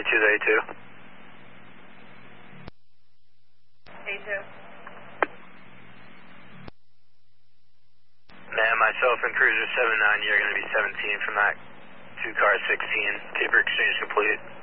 choose A2. A2. Man, myself and Cruiser 79, you're going to be 17 from that 2 car 16. Taper exchange complete.